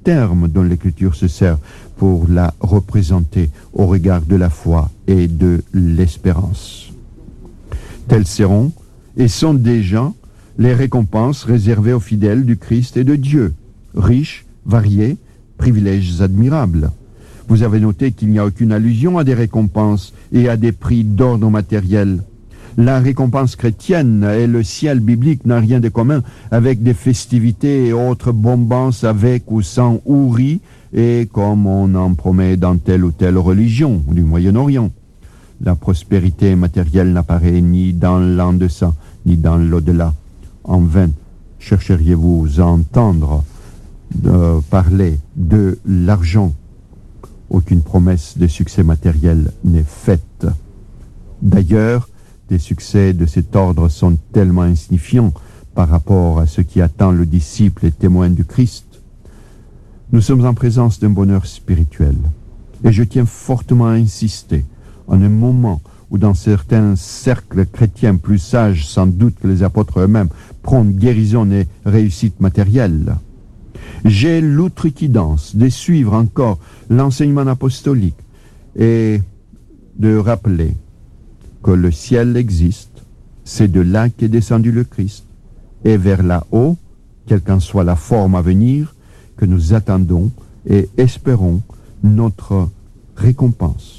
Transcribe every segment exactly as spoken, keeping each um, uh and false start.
terme dont l'Écriture se sert pour la représenter au regard de la foi et de l'espérance. Telles seront et sont déjà les récompenses réservées aux fidèles du Christ et de Dieu, riches, variés, privilèges admirables. Vous avez noté qu'il n'y a aucune allusion à des récompenses et à des prix d'ordre matériel. La récompense chrétienne et le ciel biblique n'ont rien de commun avec des festivités et autres bombances avec ou sans houri, et comme on en promet dans telle ou telle religion du Moyen-Orient. La prospérité matérielle n'apparaît ni dans l'en-deçà, ni dans l'au-delà. En vain chercheriez-vous à entendre de parler de l'argent. Aucune promesse de succès matériel n'est faite. D'ailleurs, des succès de cet ordre sont tellement insignifiants par rapport à ce qui attend le disciple et témoin du Christ. Nous sommes en présence d'un bonheur spirituel, et je tiens fortement à insister, en un moment où dans certains cercles chrétiens plus sages sans doute que les apôtres eux-mêmes prônent guérison et réussite matérielle. J'ai l'outrecuidance de suivre encore l'enseignement apostolique et de rappeler que le ciel existe, c'est de là qu'est descendu le Christ, et vers là-haut, quelle qu'en soit la forme à venir, que nous attendons et espérons notre récompense.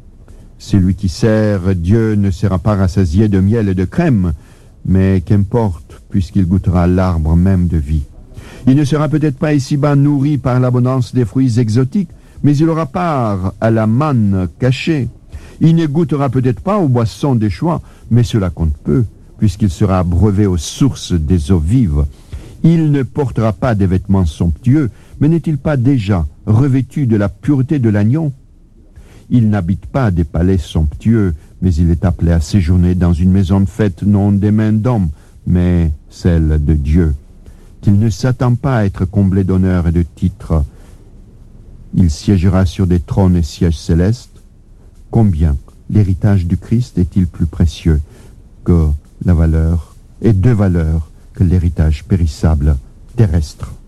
Celui qui sert Dieu ne sera pas rassasié de miel et de crème, mais qu'importe, puisqu'il goûtera l'arbre même de vie. Il ne sera peut-être pas ici-bas nourri par l'abondance des fruits exotiques, mais il aura part à la manne cachée. Il ne goûtera peut-être pas aux boissons des choix, mais cela compte peu, puisqu'il sera abreuvé aux sources des eaux vives. Il ne portera pas des vêtements somptueux, mais n'est-il pas déjà revêtu de la pureté de l'agneau? Il n'habite pas des palais somptueux, mais il est appelé à séjourner dans une maison de fête non des mains d'hommes, mais celle de Dieu. Qu'il ne s'attend pas à être comblé d'honneur et de titres. Il siégera sur des trônes et sièges célestes. Combien l'héritage du Christ est-il plus précieux que la valeur et de valeur que l'héritage périssable terrestre?